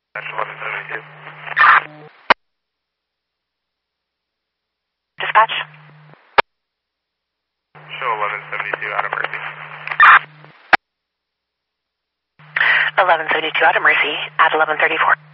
That's 1172. Dispatch. Show 1172 out of Mercy. 1172 out of Mercy at 1134.